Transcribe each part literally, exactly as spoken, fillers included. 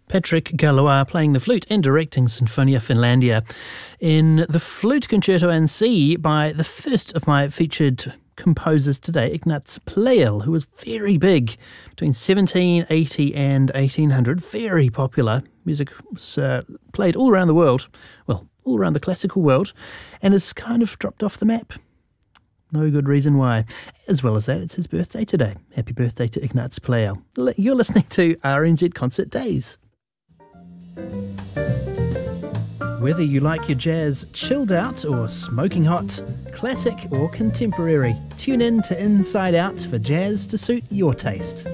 Patrick Galois playing the flute and directing Sinfonia Finlandia in the Flute Concerto in C by the first of my featured composers today, Ignaz Pleyel, who was very big between seventeen eighty and eighteen hundred. Very popular. Music was uh, played all around the world, well, all around the classical world, and has kind of dropped off the map. No good reason why. As well as that, it's his birthday today. Happy birthday to Ignaz Pleyel. You're listening to R N Z Concert Days. Whether you like your jazz chilled out or smoking hot, classic or contemporary, tune in to Inside Out for jazz to suit your taste.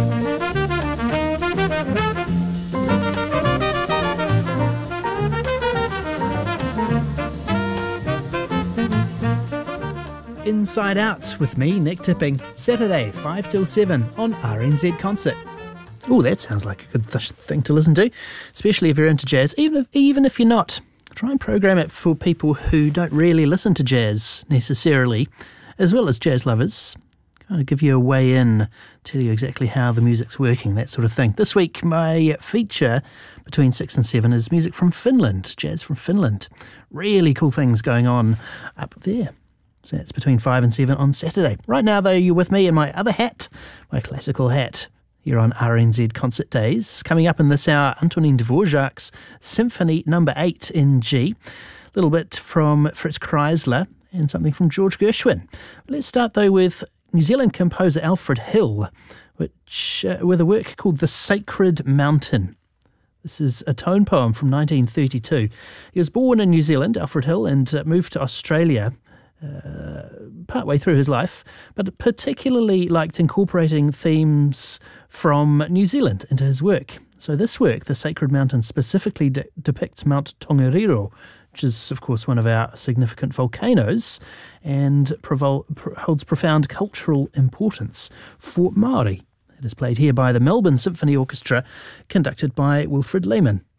Inside Out with me, Nick Tipping, Saturday five till seven on R N Z Concert. Oh, that sounds like a good th- thing to listen to, especially if you're into jazz. Even if, even if you're not, try and program it for people who don't really listen to jazz necessarily, as well as jazz lovers. Kind of give you a way in, tell you exactly how the music's working, that sort of thing. This week, my feature between six and seven is music from Finland, jazz from Finland. Really cool things going on up there. So that's between five and seven on Saturday. Right now, though, you're with me in my other hat, my classical hat. Here on R N Z Concert Days. Coming up in this hour, Antonin Dvorak's Symphony Number eight in G. A little bit from Fritz Kreisler and something from George Gershwin. Let's start, though, with New Zealand composer Alfred Hill, which uh, with a work called The Sacred Mountain. This is a tone poem from nineteen thirty-two. He was born in New Zealand, Alfred Hill, and uh, moved to Australia Uh, partway through his life, but particularly liked incorporating themes from New Zealand into his work. So this work, The Sacred Mountain, specifically de- depicts Mount Tongariro, which is, of course, one of our significant volcanoes and provo- pr- holds profound cultural importance for Māori. It is played here by the Melbourne Symphony Orchestra, conducted by Wilfred Lehman.